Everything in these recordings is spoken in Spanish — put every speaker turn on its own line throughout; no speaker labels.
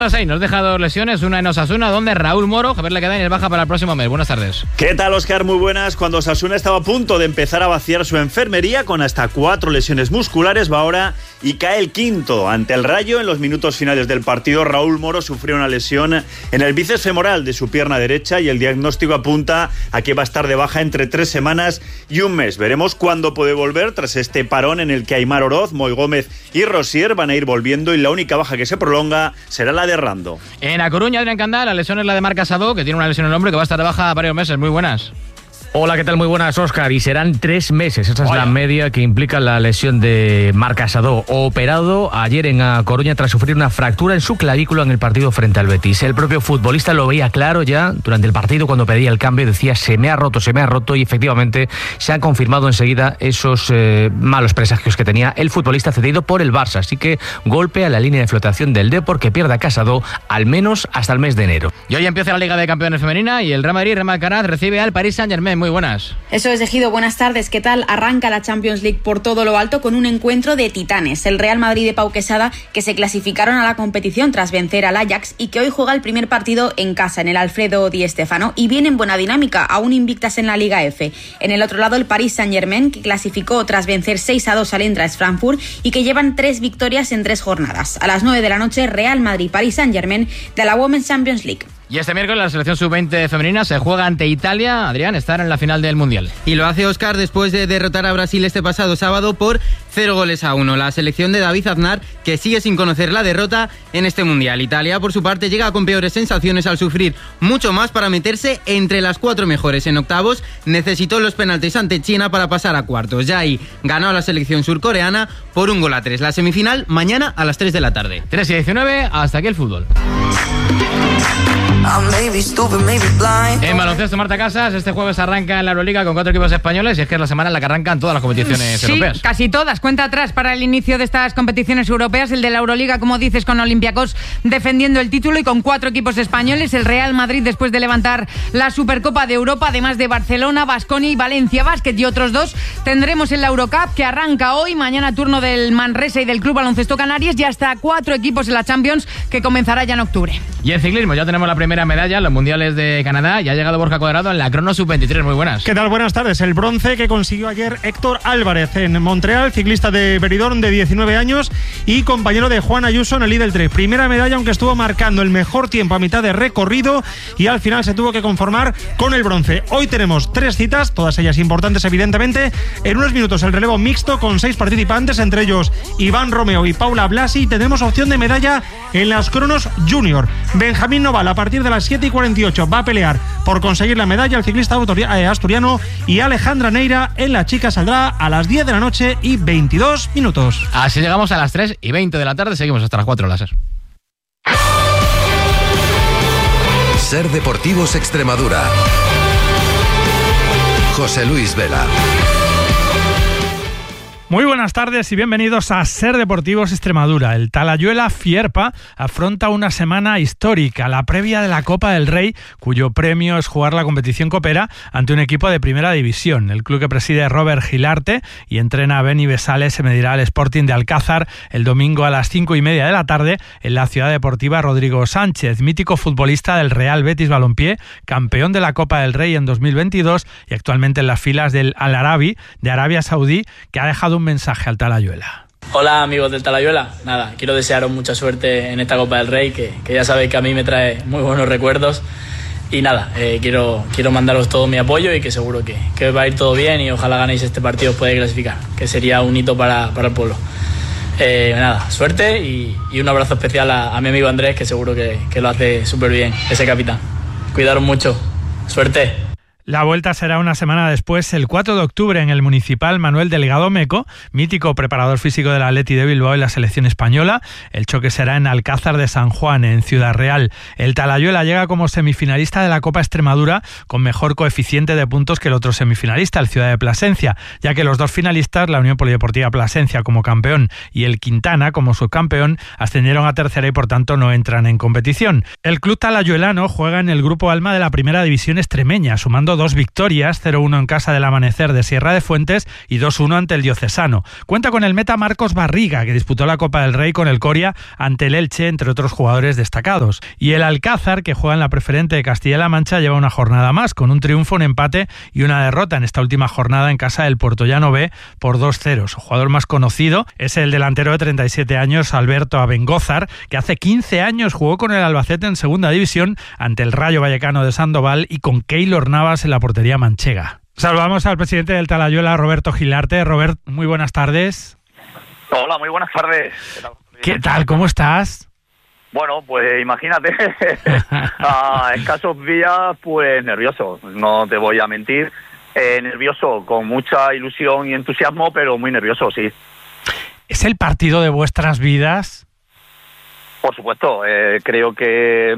6, nos deja 2 lesiones, una en Osasuna, donde Raúl Moro, Javier Lequedain, es baja para el próximo mes. Buenas tardes.
¿Qué tal, Óscar? Muy buenas. Cuando Osasuna estaba a punto de empezar a vaciar su enfermería con hasta 4 lesiones musculares, va ahora y cae el quinto. Ante el Rayo, en los minutos finales del partido, Raúl Moro sufrió una lesión en el bíceps femoral de su pierna derecha y el diagnóstico apunta a que va a estar de baja entre 3 semanas y un mes. Veremos cuándo puede volver tras este parón en el que Aimar Oroz, Moi Gómez y Rosier van a ir volviendo, y la única baja que se prolonga será la de Rando.
En A Coruña, Adrián Candá, la lesión es la de Marc Casado, que tiene una lesión en el hombro que va a estar de baja varios meses. Muy buenas.
Hola, ¿qué tal? Muy buenas, Óscar. Y serán 3 meses. Esta es la media que implica la lesión de Marc Casado, operado ayer en A Coruña tras sufrir una fractura en su clavícula en el partido frente al Betis. El propio futbolista lo veía claro ya durante el partido cuando pedía el cambio. Decía, se me ha roto, y efectivamente se han confirmado enseguida esos malos presagios que tenía el futbolista cedido por el Barça. Así que golpe a la línea de flotación del Depor, que pierde a Casado al menos hasta el mes de enero.
Y hoy empieza la Liga de Campeones femenina y el Real Madrid, Real Alcaraz, recibe al Paris Saint-Germain. Muy buenas.
Eso es, Ejido, buenas tardes. ¿Qué tal? Arranca la Champions League por todo lo alto con un encuentro de titanes. El Real Madrid de Pau Quesada, que se clasificaron a la competición tras vencer al Ajax y que hoy juega el primer partido en casa, en el Alfredo Di Stéfano, y viene en buena dinámica, aún invictas en la Liga F. En el otro lado, el Paris Saint-Germain, que clasificó tras vencer 6-2 al Eintracht Frankfurt y que llevan 3 victorias en 3 jornadas. A las 9 de la noche, Real Madrid-Paris Saint-Germain de la Women's Champions League.
Y este miércoles la selección sub-20 femenina se juega ante Italia. Adrián, estar en la final del Mundial.
Y lo hace, Óscar, después de derrotar a Brasil este pasado sábado por 0-1. La selección de David Aznar, que sigue sin conocer la derrota en este Mundial. Italia, por su parte, llega con peores sensaciones al sufrir mucho más para meterse entre las 4 mejores. En octavos necesitó los penaltis ante China para pasar a cuartos. Ya ahí ganó a la selección surcoreana por 1-3. La semifinal mañana a las 3 de la tarde.
3:19, hasta aquí el fútbol. En baloncesto, Marta Casas, este jueves arranca en la Euroliga con 4 equipos españoles, y es que es la semana en la que arrancan todas las competiciones europeas.
Sí, casi todas. Cuenta atrás para el inicio de estas competiciones europeas, el de la Euroliga, como dices, con Olympiacos defendiendo el título y con 4 equipos españoles. El Real Madrid, después de levantar la Supercopa de Europa, además de Barcelona, Baskonia y Valencia Basket, y otros 2 tendremos en la Eurocup, que arranca hoy. Mañana turno del Manresa y del Club Baloncesto Canarias, y hasta 4 equipos en la Champions, que comenzará ya en octubre.
Y en ciclismo ya tenemos la primera medalla en los mundiales de Canadá, y ha llegado Borja Cuadrado en la crono sub-23. Muy buenas.
¿Qué tal? Buenas tardes. El bronce que consiguió ayer Héctor Álvarez en Montreal, ciclista de Benidorm de 19 años y compañero de Juan Ayuso en el Lidl 3. Primera medalla, aunque estuvo marcando el mejor tiempo a mitad de recorrido, y al final se tuvo que conformar con el bronce. Hoy tenemos 3 citas, todas ellas importantes evidentemente. En unos minutos el relevo mixto con 6 participantes, entre ellos Iván Romeo y Paula Blasi. Tenemos opción de medalla en las cronos junior. Benjamín Noval, a partir de las 7:48, va a pelear por conseguir la medalla el ciclista asturiano, y Alejandra Neira en la chica saldrá a las 10 de la noche y 22 minutos.
Así llegamos a las 3:20 de la tarde, seguimos hasta las 4 horas.
Ser Deportivos Extremadura. José Luis Vela.
Muy buenas tardes y bienvenidos a Ser Deportivos Extremadura. El Talayuela Fierpa afronta una semana histórica, la previa de la Copa del Rey, cuyo premio es jugar la competición copera ante un equipo de primera división. El club que preside Robert Gilarte y entrena a Beni Besales se medirá al Sporting de Alcázar el domingo a las 5:30 de la tarde en la Ciudad Deportiva Rodrigo Sánchez, mítico futbolista del Real Betis Balompié, campeón de la Copa del Rey en 2022 y actualmente en las filas del Al Arabi de Arabia Saudí, que ha dejado un mensaje al Talayuela.
Hola amigos del Talayuela, nada, quiero desearos mucha suerte en esta Copa del Rey, que ya sabéis que a mí me trae muy buenos recuerdos, y nada, quiero mandaros todo mi apoyo y que seguro que va a ir todo bien, y ojalá ganéis este partido, os podáis clasificar, que sería un hito para el pueblo. Nada, suerte y un abrazo especial a mi amigo Andrés, que seguro que lo hace súper bien, ese capitán. Cuidaros mucho, suerte.
La vuelta será una semana después, el 4 de octubre, en el Municipal Manuel Delgado Meco, mítico preparador físico del Athletic de Bilbao y la selección española. El choque será en Alcázar de San Juan, en Ciudad Real. El Talayuela llega como semifinalista de la Copa Extremadura con mejor coeficiente de puntos que el otro semifinalista, el Ciudad de Plasencia, ya que los 2 finalistas, la Unión Polideportiva Plasencia como campeón y el Quintana como subcampeón, ascendieron a tercera y por tanto no entran en competición. El club talayuelano juega en el Grupo Alma de la Primera División extremeña, sumando 2 victorias, 0-1 en casa del Amanecer de Sierra de Fuentes y 2-1 ante el Diocesano. Cuenta con el meta Marcos Barriga, que disputó la Copa del Rey con el Coria ante el Elche, entre otros jugadores destacados. Y el Alcázar, que juega en la preferente de Castilla-La Mancha, lleva una jornada más, con un triunfo, un empate y una derrota en esta última jornada en casa del Puertollano B por 2-0. Su jugador más conocido es el delantero de 37 años, Alberto Abengózar, que hace 15 años jugó con el Albacete en segunda división ante el Rayo Vallecano de Sandoval y con Keylor Navas en la portería manchega. Saludamos al presidente del Talayuela, Roberto Gilarte. Robert, muy buenas tardes.
Hola, muy buenas tardes.
¿Qué tal? ¿Cómo estás?
Bueno, pues imagínate, a escasos días, pues nervioso, no te voy a mentir. Nervioso, con mucha ilusión y entusiasmo, pero muy nervioso, sí.
¿Es el partido de vuestras vidas?
Por supuesto, creo que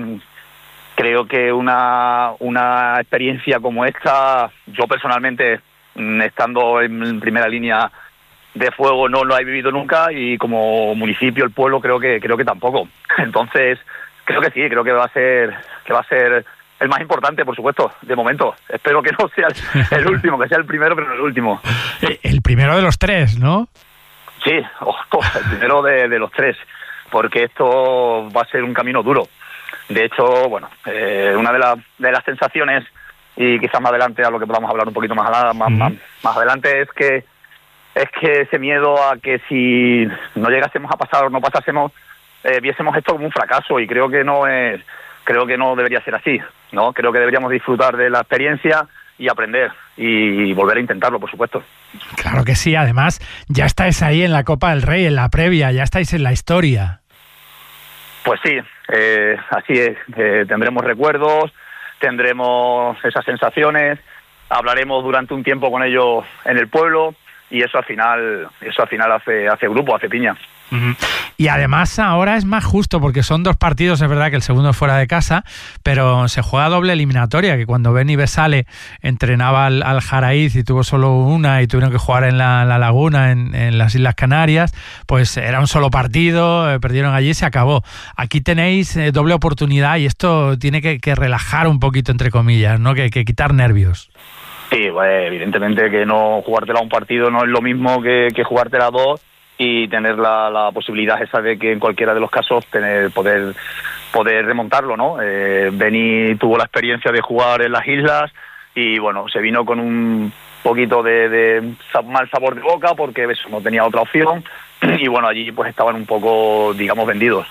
una experiencia como esta, yo personalmente, estando en primera línea de fuego, no lo he vivido nunca, y como municipio, el pueblo, creo que tampoco. Entonces, creo que sí, creo que va a ser el más importante, por supuesto, de momento. Espero que no sea el último, que sea el primero, pero no el último.
El primero de los 3, ¿no?
Sí, el primero de los 3, porque esto va a ser un camino duro. De hecho, bueno, una de las sensaciones, y quizás más adelante, a lo que podamos hablar un poquito más adelante, es que ese miedo a que si no llegásemos a pasar o no pasásemos, viésemos esto como un fracaso, y creo que no debería ser así, ¿no? Creo que deberíamos disfrutar de la experiencia y aprender y volver a intentarlo, por supuesto.
Claro que sí, además ya estáis ahí en la Copa del Rey, en la previa, ya estáis en la historia.
Pues sí, así es, tendremos recuerdos, tendremos esas sensaciones, hablaremos durante un tiempo con ellos en el pueblo, y eso al final hace grupo, hace piña.
Y además ahora es más justo porque son 2 partidos, es verdad que el segundo es fuera de casa, pero se juega doble eliminatoria, que cuando Beni Besale entrenaba al Jaraíz y tuvo solo una y tuvieron que jugar en la Laguna, en las Islas Canarias, pues era un solo partido, perdieron allí y se acabó. Aquí tenéis doble oportunidad y esto tiene que relajar un poquito, entre comillas, ¿no? Que quitar nervios.
Sí, pues, evidentemente que no jugártela un partido no es lo mismo que jugártela 2, y tener la posibilidad esa de que en cualquiera de los casos poder remontarlo, ¿no? Beni tuvo la experiencia de jugar en las islas y bueno, se vino con un poquito de mal sabor de boca porque eso, no tenía otra opción, y bueno, allí pues estaban un poco, digamos, vendidos.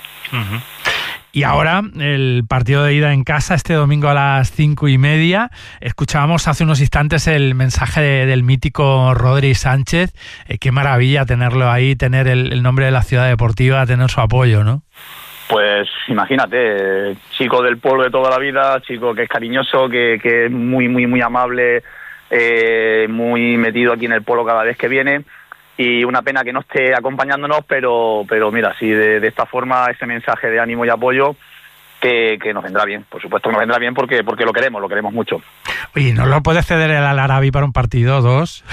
Y ahora el partido de ida en casa este domingo a las 5:30. Escuchábamos hace unos instantes el mensaje del mítico Rodri Sánchez. Qué maravilla tenerlo ahí, tener el nombre de la ciudad deportiva, tener su apoyo, ¿no?
Pues imagínate, chico del pueblo de toda la vida, chico que es cariñoso, que es muy, muy, muy amable, muy metido aquí en el pueblo cada vez que viene. Y una pena que no esté acompañándonos, pero mira, sí, de esta forma, ese mensaje de ánimo y apoyo que nos vendrá bien. Por supuesto que nos vendrá bien porque lo queremos mucho.
Oye, ¿no lo puede ceder el Al-Arabi para un partido 2?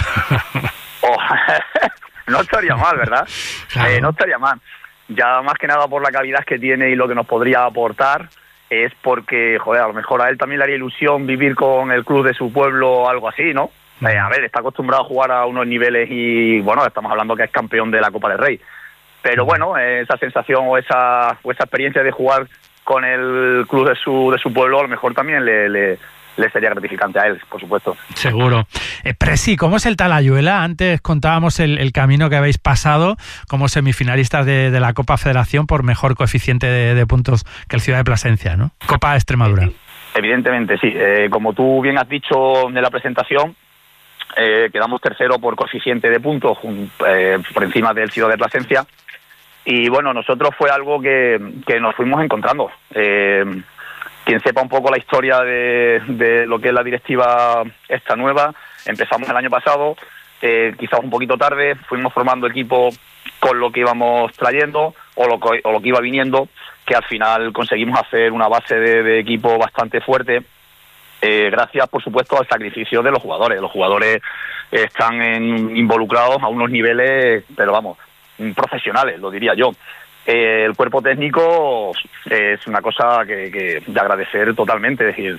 No estaría mal, ¿verdad?
Claro.
No estaría mal. Ya más que nada por la calidad que tiene y lo que nos podría aportar, es porque, joder, a lo mejor a él también le haría ilusión vivir con el club de su pueblo o algo así, ¿no? A ver, está acostumbrado a jugar a unos niveles y, bueno, estamos hablando que es campeón de la Copa del Rey. Pero bueno, esa sensación o esa experiencia de jugar con el club de su pueblo, a lo mejor también le sería gratificante a él, por supuesto.
Seguro. Presi, ¿cómo es el Talayuela? Antes contábamos el camino que habéis pasado como semifinalistas de la Copa Federación por mejor coeficiente de puntos que el Ciudad de Plasencia, ¿no? Copa Extremadura.
Evidentemente, sí. Como tú bien has dicho en la presentación, quedamos tercero por coeficiente de puntos por encima del Ciudad de Plasencia, y bueno, nosotros fue algo que nos fuimos encontrando. Quien sepa un poco la historia de lo que es la directiva esta nueva, empezamos el año pasado, quizás un poquito tarde, fuimos formando equipo con lo que íbamos trayendo o lo que iba viniendo, que al final conseguimos hacer una base de equipo bastante fuerte. Gracias, por supuesto, al sacrificio de los jugadores. Los jugadores están involucrados a unos niveles, pero vamos, profesionales, lo diría yo. El cuerpo técnico es una cosa que de agradecer totalmente. Es decir,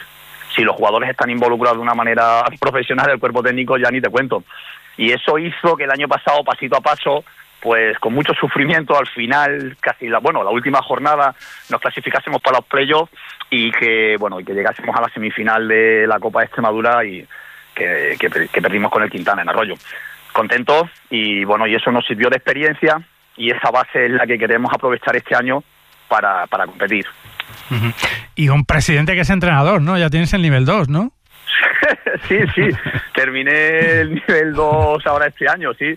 Si los jugadores están involucrados de una manera profesional, el cuerpo técnico ya ni te cuento. Y eso hizo que el año pasado, pasito a paso, pues con mucho sufrimiento, al final, casi la última jornada, nos clasificásemos para los playoffs y que llegásemos a la semifinal de la Copa de Extremadura y que perdimos con el Quintana en Arroyo. Contentos y eso nos sirvió de experiencia y esa base es la que queremos aprovechar este año para competir.
Y un presidente que es entrenador, ¿no? Ya tienes el nivel 2, ¿no?
Sí, terminé el nivel 2 ahora este año, sí.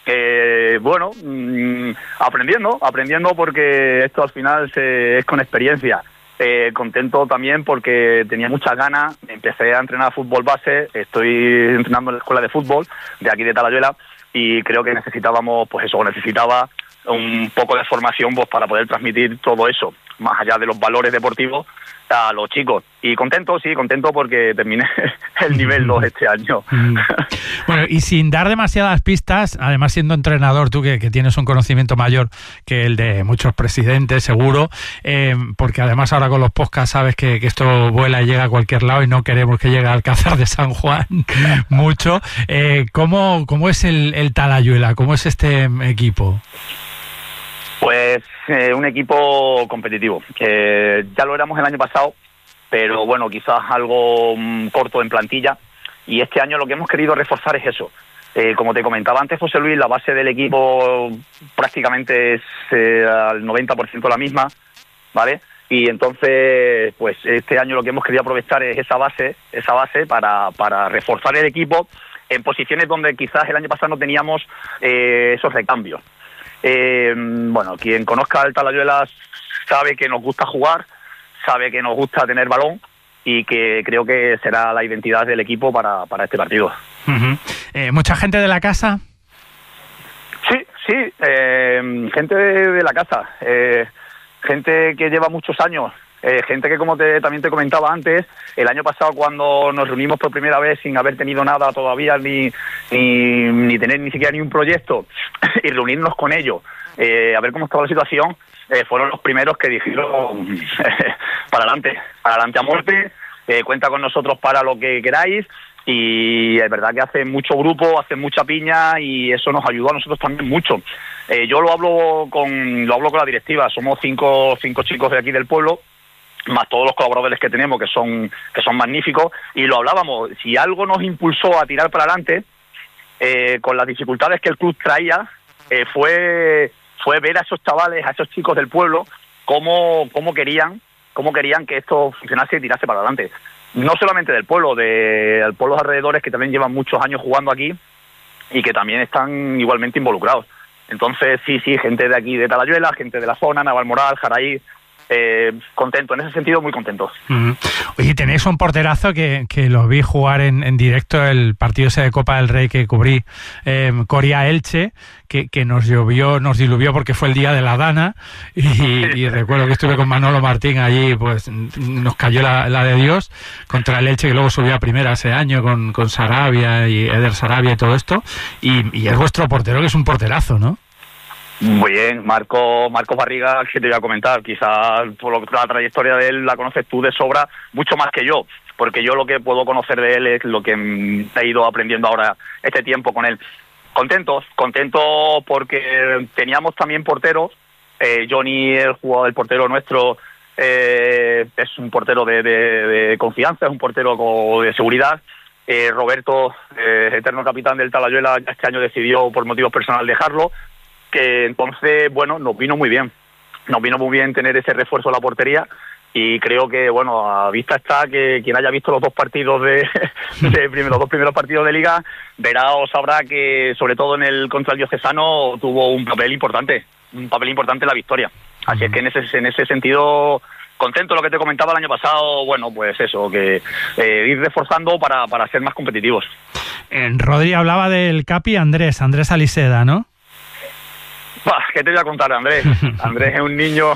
Aprendiendo porque esto al final es con experiencia. Contento también porque tenía muchas ganas, empecé a entrenar fútbol base, estoy entrenando en la escuela de fútbol de aquí de Talayuela y creo que necesitaba un poco de formación para poder transmitir todo eso, más allá de los valores deportivos, a los chicos. Y contento porque terminé el nivel 2 este año.
Bueno, y sin dar demasiadas pistas, además siendo entrenador, tú que tienes un conocimiento mayor que el de muchos presidentes, seguro, porque además ahora con los podcasts sabes que esto vuela y llega a cualquier lado y no queremos que llegue al Alcázar de San Juan mucho. ¿Cómo es el Talayuela? ¿Cómo es este equipo?
Pues un equipo competitivo. Ya lo éramos el año pasado, pero quizás algo corto en plantilla. Y este año lo que hemos querido reforzar es eso. Como te comentaba antes, José Luis, la base del equipo prácticamente es al 90% la misma, ¿vale? Y entonces, pues este año lo que hemos querido aprovechar es esa base para reforzar el equipo en posiciones donde quizás el año pasado no teníamos esos recambios. Quien conozca el Talayuela sabe que nos gusta jugar, sabe que nos gusta tener balón y que creo que será la identidad del equipo para este partido.
¿Mucha gente de la casa?
Sí, gente de la casa, gente que lleva muchos años, gente que también te comentaba antes, el año pasado cuando nos reunimos por primera vez sin haber tenido nada todavía, ni tener ni siquiera ni un proyecto, y reunirnos con ellos, a ver cómo estaba la situación, fueron los primeros que dijeron para adelante a muerte, cuenta con nosotros para lo que queráis. Y es verdad que hace mucho grupo, hace mucha piña y eso nos ayudó a nosotros también mucho. Yo lo hablo con la directiva, somos cinco chicos de aquí del pueblo, más todos los colaboradores que tenemos que son magníficos, y lo hablábamos, si algo nos impulsó a tirar para adelante, con las dificultades que el club traía, fue ver a esos chavales, a esos chicos del pueblo, cómo querían que esto funcionase y tirase para adelante. No solamente del pueblo, de pueblos alrededores que también llevan muchos años jugando aquí y que también están igualmente involucrados. Entonces, sí, gente de aquí de Talayuela, gente de la zona, Navalmoral, Jaraí, contento, en ese sentido muy contentos.
Oye, tenéis un porterazo que lo vi jugar en directo el partido ese de Copa del Rey que cubrí, Coria Elche, que nos diluvió porque fue el día de la Dana y recuerdo que estuve con Manolo Martín allí, pues nos cayó la de Dios contra el Elche, que luego subió a primera ese año con Sarabia y Eder Sarabia y todo esto, y es vuestro portero, que es un porterazo, ¿no?
Muy bien, Marco Barriga, que te voy a comentar, quizás por la trayectoria de él la conoces tú de sobra, mucho más que yo, porque yo lo que puedo conocer de él es lo que he ido aprendiendo ahora este tiempo con él. Contentos porque teníamos también porteros, Johnny, el portero nuestro, es un portero de confianza, es un portero de seguridad. Roberto, eterno capitán del Talayuela, este año decidió por motivos personales dejarlo, que entonces, nos vino muy bien. Nos vino muy bien tener ese refuerzo a la portería y creo que, a vista está que quien haya visto los dos partidos los dos primeros partidos de Liga, verá o sabrá que, sobre todo contra el Diocesano, tuvo un papel importante en la victoria. Así es que en ese sentido, contento. Lo que te comentaba el año pasado, pues eso, que ir reforzando para ser más competitivos.
Rodri hablaba del capi Andrés Aliseda, ¿no?
¿Qué te voy a contar de Andrés? Andrés es un niño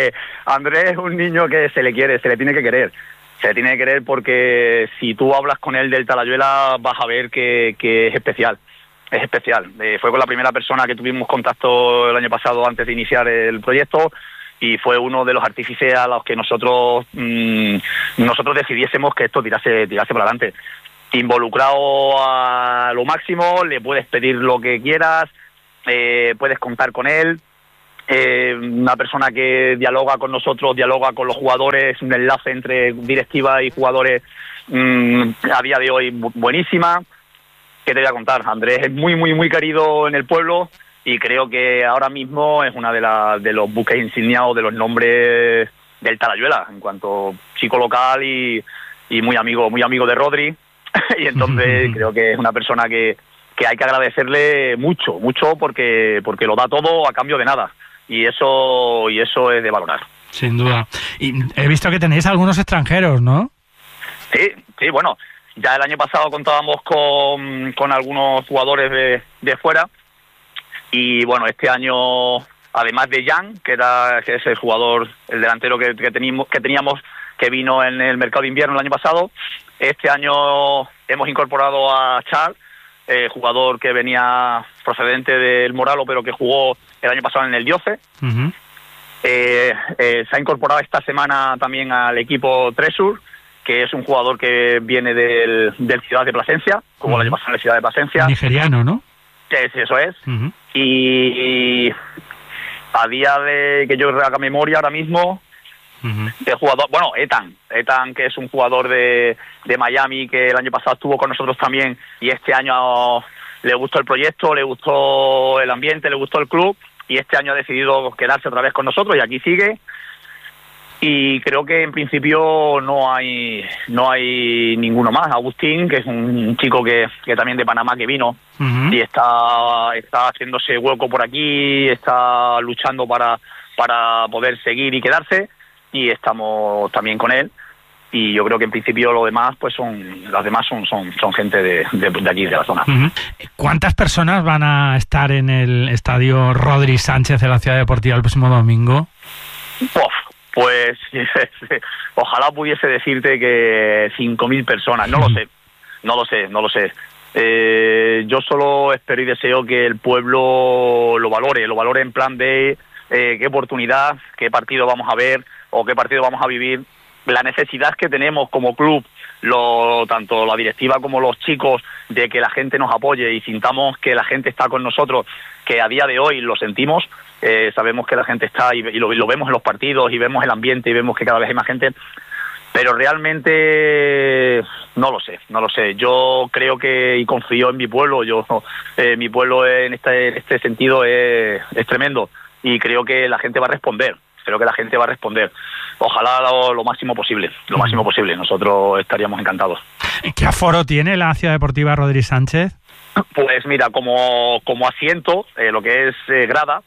que se le quiere, se le tiene que querer. Se le tiene que querer porque si tú hablas con él del Talayuela vas a ver que es especial. Es especial. Fue con la primera persona que tuvimos contacto el año pasado antes de iniciar el proyecto y fue uno de los artífices a los que nosotros nosotros decidiésemos que esto tirase para adelante. Involucrado a lo máximo, le puedes pedir lo que quieras, puedes contar con él. Una persona que dialoga con nosotros, dialoga con los jugadores, un enlace entre directiva y jugadores a día de hoy buenísima. ¿Qué te voy a contar? Andrés es muy, muy, muy querido en el pueblo y creo que ahora mismo es una de los buques insigniados de los nombres del Talayuela, en cuanto chico local y muy amigo de Rodri. Y entonces creo que es una persona que hay que agradecerle mucho, mucho, porque lo da todo a cambio de nada. Y eso es de valorar.
Sin duda. Y he visto que tenéis algunos extranjeros, ¿no?
Sí, bueno, ya el año pasado contábamos con algunos jugadores de fuera. Y bueno, este año, además de Jan, que es el jugador, el delantero que teníamos, que vino en el mercado de invierno el año pasado, este año hemos incorporado a Charles, jugador que venía procedente del Moralo, pero que jugó el año pasado en el Dioce.
Uh-huh.
Se ha incorporado esta semana también al equipo Tresur, que es un jugador que viene del Ciudad de Plasencia, jugó el año pasado en la Ciudad de Plasencia.
Nigeriano, ¿no?
Eso es.
Uh-huh.
Y a día de que yo haga memoria ahora mismo, el jugador, bueno, Ethan, que es un jugador de Miami, que el año pasado estuvo con nosotros también, y este año le gustó el proyecto, le gustó el ambiente, le gustó el club, y este año ha decidido quedarse otra vez con nosotros, y aquí sigue. Y creo que en principio no hay ninguno más. Agustín, que es un chico que también de Panamá, que vino, y está haciéndose hueco por aquí, está luchando para poder seguir y quedarse, y estamos también con él. Y yo creo que en principio los demás son gente de aquí, de la zona.
Uh-huh. ¿Cuántas personas van a estar en el estadio Rodri Sánchez de la Ciudad Deportiva el próximo domingo?
Pues ojalá pudiese decirte que 5.000 personas. No lo sé. Yo solo espero y deseo que el pueblo lo valore en plan de qué oportunidad, qué partido vamos a ver o qué partido vamos a vivir, la necesidad que tenemos como club, tanto la directiva como los chicos, de que la gente nos apoye y sintamos que la gente está con nosotros, que a día de hoy lo sentimos. Sabemos que la gente está y lo vemos en los partidos y vemos el ambiente y vemos que cada vez hay más gente, pero realmente no lo sé. Yo creo que y confío en mi pueblo. Mi pueblo en este sentido es tremendo y creo que la gente va a responder. Ojalá lo máximo posible. Nosotros estaríamos encantados.
¿Qué aforo tiene la Ciudad Deportiva Rodri Sánchez?
Pues mira, como asiento, lo que es grada,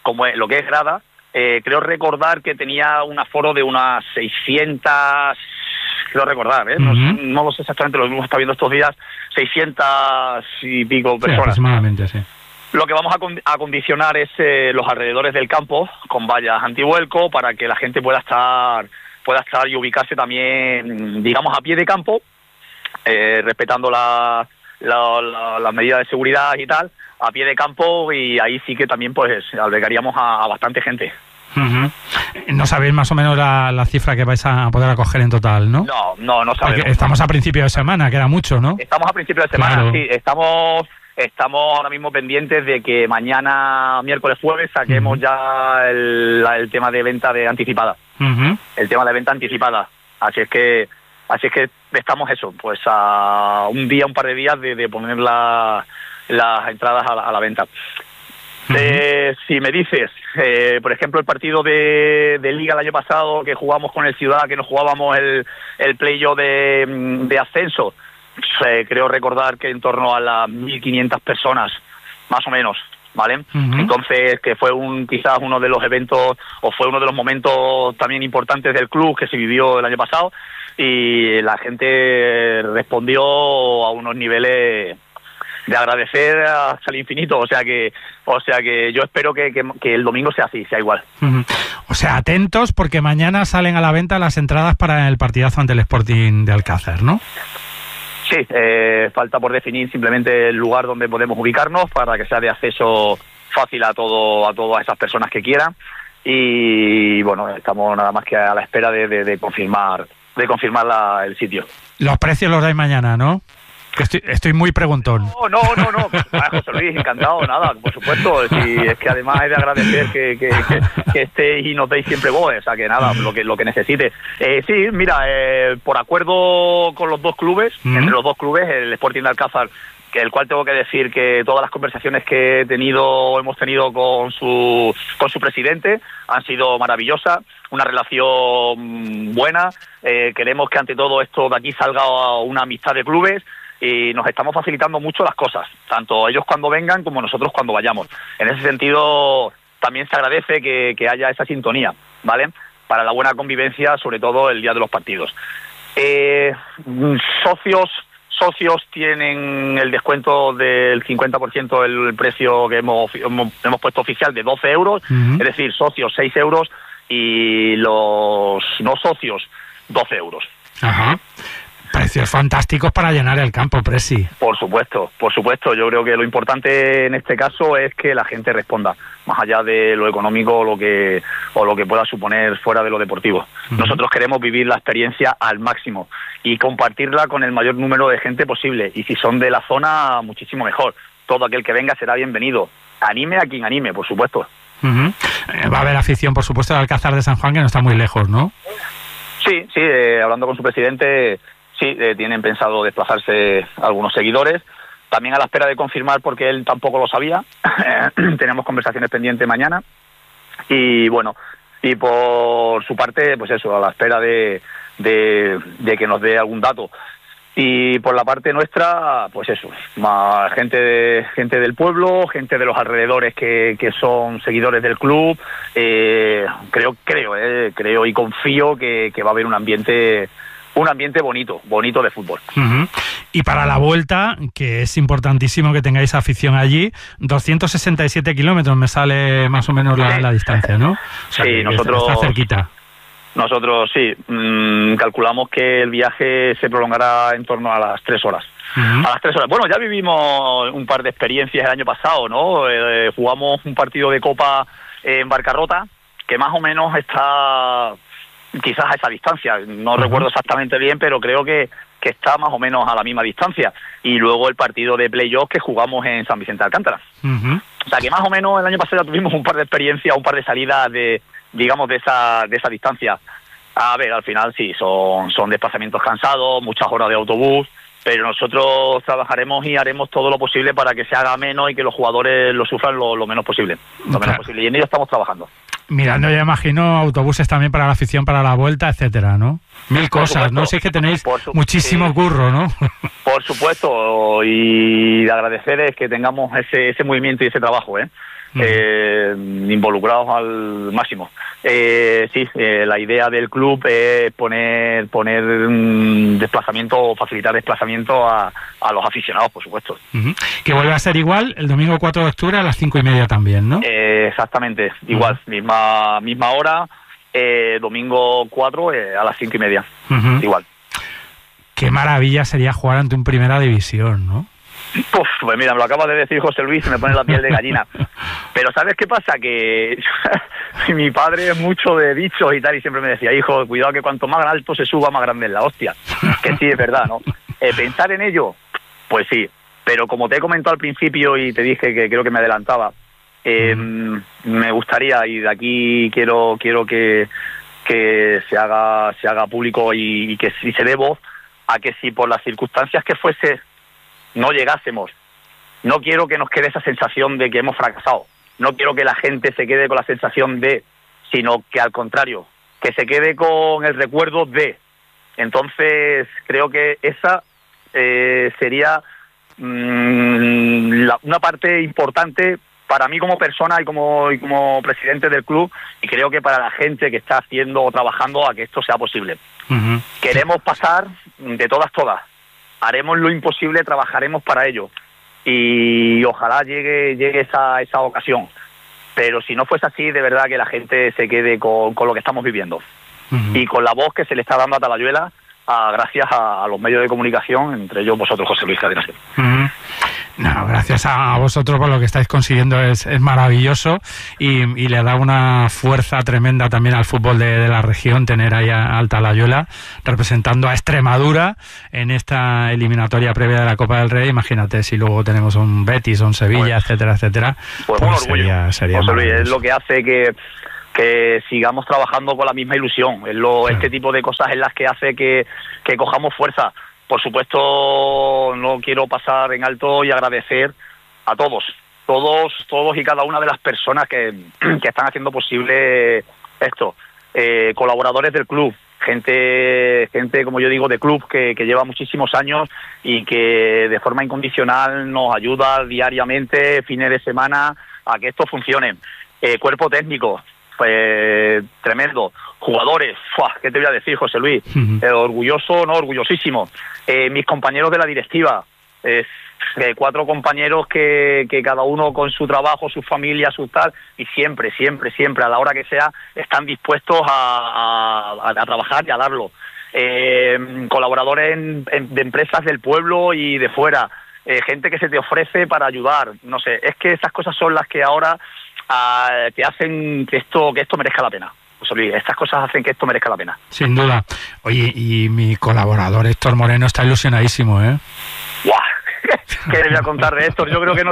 creo recordar que tenía un aforo de unas 600, creo recordar, no lo sé exactamente, lo hemos estado viendo estos días, 600 y pico personas.
Aproximadamente, sí.
Lo que vamos a acondicionar es los alrededores del campo con vallas antivuelco para que la gente pueda estar y ubicarse también, digamos, a pie de campo, respetando las medidas de seguridad y tal, a pie de campo, y ahí sí que también pues albergaríamos a bastante gente.
Uh-huh. No sabéis más o menos la cifra que vais a poder acoger en total, ¿no?
No sabemos.
Porque estamos a principio de semana, queda mucho, ¿no?
Estamos a principio de semana, claro. Sí, estamos ahora mismo pendientes de que mañana, miércoles, jueves, saquemos ya el tema de venta anticipada.
Uh-huh.
El tema de venta anticipada. Así es que estamos pues a un par de días de poner las entradas a la venta. Uh-huh. Si me dices, por ejemplo, el partido de Liga el año pasado que jugamos con el Ciudad, que nos jugábamos el playoff de ascenso, creo recordar que en torno a las 1.500 personas, más o menos, ¿vale? Uh-huh. Entonces, que fue quizás uno de los eventos, o fue uno de los momentos también importantes del club que se vivió el año pasado, y la gente respondió a unos niveles de agradecer hasta el infinito, o sea que yo espero que el domingo sea así, sea igual.
Uh-huh. O sea, atentos, porque mañana salen a la venta las entradas para el partidazo ante el Sporting de Alcázar, ¿no?
Sí, falta por definir simplemente el lugar donde podemos ubicarnos para que sea de acceso fácil a todas esas personas que quieran, y bueno, estamos nada más que a la espera de confirmar confirmar el sitio.
Los precios los dais mañana, ¿no? Que estoy muy preguntón.
No. José Luis, encantado, nada, por supuesto. Si es que además es de agradecer que estéis y nos deis siempre voz, o sea que nada, lo que necesite. Sí, mira, por acuerdo con los dos clubes, entre los dos clubes, el Sporting de Alcázar, que el cual tengo que decir que todas las conversaciones que hemos tenido con su presidente han sido maravillosas, una relación buena. Queremos que ante todo esto de aquí salga una amistad de clubes y nos estamos facilitando mucho las cosas, tanto ellos cuando vengan como nosotros cuando vayamos. En ese sentido también se agradece que haya esa sintonía, ¿vale? Para la buena convivencia, sobre todo el día de los partidos. Socios tienen el descuento del 50% del precio que hemos puesto oficial de 12 euros, es decir, socios 6 euros y los no socios 12 euros.
Ajá. Precios fantásticos para llenar el campo, Presi.
Por supuesto. Yo creo que lo importante en este caso es que la gente responda, más allá de lo económico o lo que pueda suponer fuera de lo deportivo. Nosotros queremos vivir la experiencia al máximo y compartirla con el mayor número de gente posible. Y si son de la zona, muchísimo mejor. Todo aquel que venga será bienvenido. Anime a quien anime, por supuesto.
Va a haber afición, por supuesto, de Alcázar de San Juan, que no está muy lejos, ¿no?
Sí, hablando con su presidente, sí, tienen pensado desplazarse algunos seguidores. También a la espera de confirmar, porque él tampoco lo sabía. Tenemos conversaciones pendientes mañana. Y bueno, y por su parte, pues eso, a la espera de que nos dé algún dato. Y por la parte nuestra, pues eso, más gente del pueblo, gente de los alrededores que son seguidores del club. Creo y confío que va a haber un ambiente bonito de fútbol.
Y para la vuelta, que es importantísimo que tengáis afición allí, 267 kilómetros me sale más o menos la distancia, ¿no? O sea,
sí, nosotros
está cerquita.
Nosotros sí, calculamos que el viaje se prolongará en torno a las 3 horas. A las 3 horas. Bueno, ya vivimos un par de experiencias el año pasado, ¿no? Jugamos un partido de Copa en Barcarrota, que más o menos está quizás a esa distancia. No recuerdo exactamente bien, pero creo que está más o menos a la misma distancia. Y luego el partido de playoff que jugamos en San Vicente de Alcántara. O sea que más o menos el año pasado ya tuvimos un par de experiencias, un par de salidas de esa distancia. A ver, al final sí, son desplazamientos cansados, muchas horas de autobús, pero nosotros trabajaremos y haremos todo lo posible para que se haga menos y que los jugadores lo sufran lo menos posible. Y en ello estamos trabajando.
Mirando, ya imagino, autobuses también para la afición, para la vuelta, etcétera, ¿no? Mil cosas, ¿no? Sé que tenéis muchísimo curro, ¿no?
Por supuesto, y agradecer es que tengamos ese movimiento y ese trabajo, involucrados al máximo. La idea del club es poner desplazamiento, facilitar desplazamiento a los aficionados, por supuesto.
Que vuelve a ser igual el domingo 4 de octubre a las 5:30 también, ¿no?
Exactamente, igual, misma hora, domingo 4 a las 5:30, igual.
Qué maravilla sería jugar ante un Primera División, ¿no?
Pues mira, me lo acaba de decir José Luis y me pone la piel de gallina. Pero ¿sabes qué pasa? Que mi padre es mucho de dichos y tal, y siempre me decía, hijo, cuidado que cuanto más alto se suba, más grande es la hostia. Que sí, es verdad, ¿no? Pensar en ello, pues sí. Pero como te he comentado al principio y te dije que creo que me adelantaba, me gustaría, y de aquí quiero que se haga público y que si se dé voz a que si por las circunstancias que fuese no llegásemos, no quiero que nos quede esa sensación de que hemos fracasado, no quiero que la gente se quede con la sensación de, sino que al contrario, que se quede con el recuerdo de. Entonces creo que esa sería una parte importante para mí como persona y como presidente del club, y creo que para la gente que está haciendo o trabajando a que esto sea posible. Queremos pasar de todas, haremos lo imposible, trabajaremos para ello y ojalá llegue esa ocasión, pero si no fuese así, de verdad que la gente se quede con lo que estamos viviendo y con la voz que se le está dando a Talayuela gracias a los medios de comunicación, entre ellos vosotros, José Luis Cadena.
No, gracias a vosotros por lo que estáis consiguiendo, es maravilloso y le da una fuerza tremenda también al fútbol de la región tener ahí al Talayuela representando a Extremadura en esta eliminatoria previa de la Copa del Rey. Imagínate si luego tenemos un Betis o un Sevilla, etcétera, etcétera.
Pues un orgullo.
Sería
es lo que hace que sigamos trabajando con la misma ilusión. Este tipo de cosas es las que hace que cojamos fuerza. Por supuesto, no quiero pasar en alto y agradecer a todos y cada una de las personas que están haciendo posible esto. Colaboradores del club, gente, como yo digo, de club que lleva muchísimos años y que de forma incondicional nos ayuda diariamente, fines de semana, a que esto funcione. Cuerpo técnico, pues tremendo. Jugadores, ¿qué te voy a decir, José Luis? Orgulloso, no, orgullosísimo. Mis compañeros de la directiva, 4 compañeros que cada uno con su trabajo, su familia, su tal, y siempre, a la hora que sea, están dispuestos a trabajar y a darlo. Colaboradores de empresas del pueblo y de fuera, gente que se te ofrece para ayudar, no sé, es que esas cosas son las que ahora te hacen que esto merezca la pena. José Luis, estas cosas hacen que esto merezca la pena.
Sin duda. Oye, y mi colaborador Héctor Moreno está ilusionadísimo, ¿eh?
¡Guau! ¿Qué le voy a contar de Héctor? Yo creo que no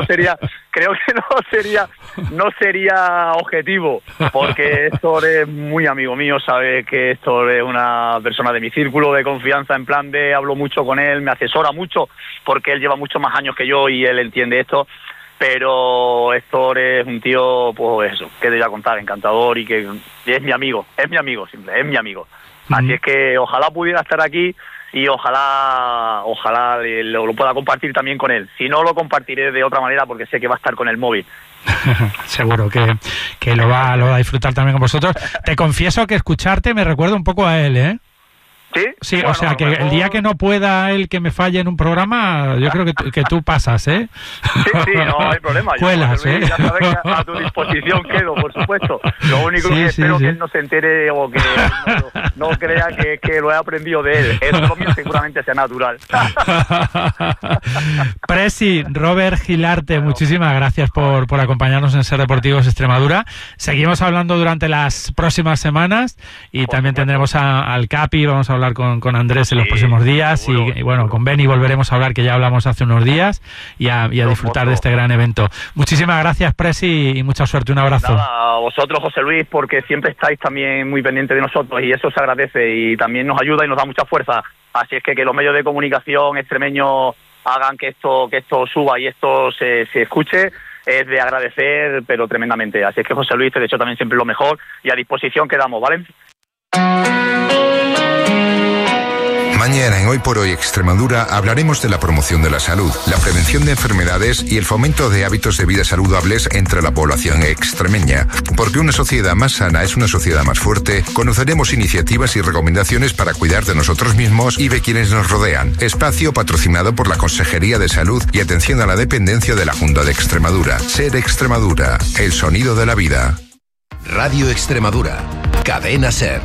sería objetivo, porque Héctor es muy amigo mío, sabe que Héctor es una persona de mi círculo de confianza, en plan de hablo mucho con él, me asesora mucho, porque él lleva muchos más años que yo y él entiende esto. Pero Héctor es un tío, pues eso, que te voy a contar, encantador y que es mi amigo, simple, es mi amigo. Así es que ojalá pudiera estar aquí y ojalá lo pueda compartir también con él. Si no, lo compartiré de otra manera porque sé que va a estar con el móvil.
Seguro que lo va a disfrutar también con vosotros. Te confieso que escucharte me recuerda un poco a él, ¿eh? Sí, bueno, o sea, que el día que no pueda él que me falle en un programa, yo creo que tú pasas, ¿eh?
Sí, no hay problema.
Cuelas,
yo, ya sabes que a tu disposición quedo, por supuesto. Lo único que espero que él no se entere o que no crea que lo he aprendido de él. Eso lo mío seguramente sea natural.
Presi, Robert Gilarte, muchísimas gracias por acompañarnos en Ser Deportivos Extremadura. Seguimos hablando durante las próximas semanas y también tendremos al Capi, vamos a hablar con Andrés en los próximos días y bueno, con Beni volveremos a hablar, que ya hablamos hace unos días, y a disfrutar de este gran evento. Muchísimas gracias, Presi, y mucha suerte. Un abrazo.
Nada, a vosotros, José Luis, porque siempre estáis también muy pendientes de nosotros y eso se agradece y también nos ayuda y nos da mucha fuerza. Así es que los medios de comunicación extremeños hagan que esto suba y esto se escuche, es de agradecer, pero tremendamente. Así es que, José Luis, te deseo también siempre lo mejor y a disposición quedamos, ¿vale?
Mañana en Hoy por Hoy Extremadura hablaremos de la promoción de la salud, la prevención de enfermedades y el fomento de hábitos de vida saludables entre la población extremeña. Porque una sociedad más sana es una sociedad más fuerte, conoceremos iniciativas y recomendaciones para cuidar de nosotros mismos y de quienes nos rodean. Espacio patrocinado por la Consejería de Salud y Atención a la Dependencia de la Junta de Extremadura. Ser Extremadura, el sonido de la vida.
Radio Extremadura, Cadena Ser.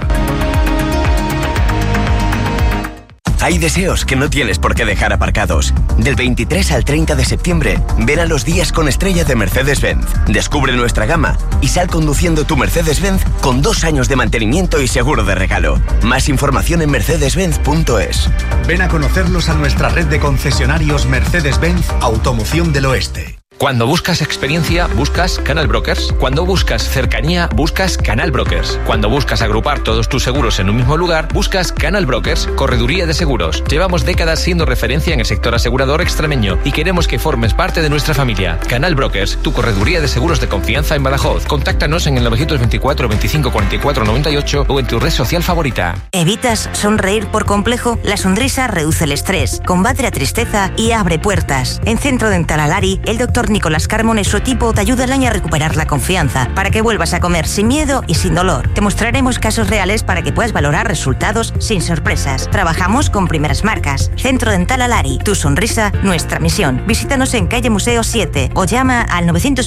Hay deseos que no tienes por qué dejar aparcados. Del 23 al 30 de septiembre, ven a los días con estrella de Mercedes-Benz. Descubre nuestra gama y sal conduciendo tu Mercedes-Benz con 2 años de mantenimiento y seguro de regalo. Más información en mercedes-benz.es.
Ven a conocerlos a nuestra red de concesionarios Mercedes-Benz Automoción del Oeste.
Cuando buscas experiencia, buscas Canal Brokers. Cuando buscas cercanía, buscas Canal Brokers. Cuando buscas agrupar todos tus seguros en un mismo lugar, buscas Canal Brokers, Correduría de Seguros. Llevamos décadas siendo referencia en el sector asegurador extremeño y queremos que formes parte de nuestra familia. Canal Brokers, tu correduría de seguros de confianza en Badajoz. Contáctanos en el 924 25 44 98 o en tu red social favorita.
¿Evitas sonreír por complejo? La sonrisa reduce el estrés, combate la tristeza y abre puertas. En Centro Dental Alari, el Dr. Nicolás Carmona y su equipo te ayudarán a recuperar la confianza para que vuelvas a comer sin miedo y sin dolor. Te mostraremos casos reales para que puedas valorar resultados sin sorpresas. Trabajamos con primeras marcas. Centro Dental Alari, tu sonrisa, nuestra misión. Visítanos en calle Museo 7 o llama al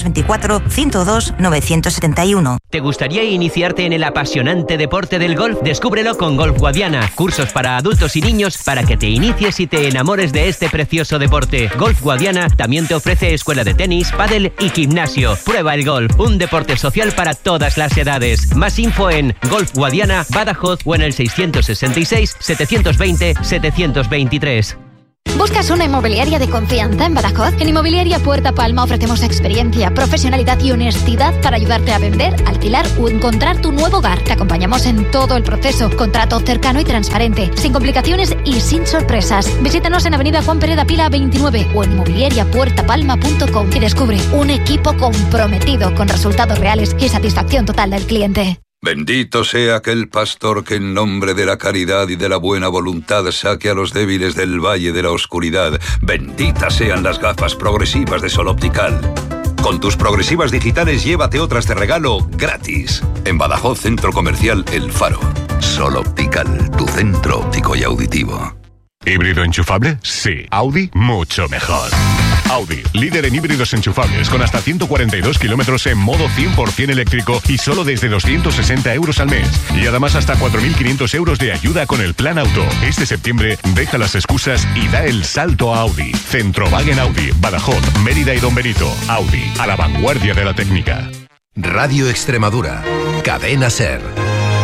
924-102-971.
¿Te gustaría iniciarte en el apasionante deporte del golf? Descúbrelo con Golf Guadiana. Cursos para adultos y niños para que te inicies y te enamores de este precioso deporte. Golf Guadiana también te ofrece escuela de tenis, pádel y gimnasio. Prueba el golf, un deporte social para todas las edades. Más info en Golf Guadiana, Badajoz o en el 666-720-723.
¿Buscas una inmobiliaria de confianza en Badajoz? En Inmobiliaria Puerta Palma ofrecemos experiencia, profesionalidad y honestidad para ayudarte a vender, alquilar o encontrar tu nuevo hogar. Te acompañamos en todo el proceso. Contrato cercano y transparente, sin complicaciones y sin sorpresas. Visítanos en Avenida Juan Pereda Pila 29 o en inmobiliariapuertapalma.com y descubre un equipo comprometido con resultados reales y satisfacción total del cliente.
Bendito sea aquel pastor que en nombre de la caridad y de la buena voluntad saque a los débiles del valle de la oscuridad. Benditas sean las gafas progresivas de Sol Optical. Con tus progresivas digitales llévate otras de regalo gratis. En Badajoz, Centro Comercial El Faro. Sol Optical, tu centro óptico y auditivo.
¿Híbrido enchufable? Sí. Audi, mucho mejor. Audi, líder en híbridos enchufables, con hasta 142 kilómetros en modo 100% eléctrico y solo desde 260 euros al mes. Y además hasta 4.500 euros de ayuda con el plan auto. Este septiembre, deja las excusas y da el salto a Audi. Centrowagen Audi, Badajoz, Mérida y Don Benito. Audi, a la vanguardia de la técnica.
Radio Extremadura, Cadena SER.